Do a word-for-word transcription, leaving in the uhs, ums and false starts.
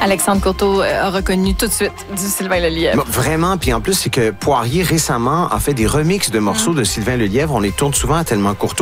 Alexandre Courteau a reconnu tout de suite du Sylvain Lelièvre. Vraiment, puis en plus, c'est que Poirier récemment a fait des remixes de morceaux mmh. de Sylvain Lelièvre. On les tourne souvent à Tellement Courteau.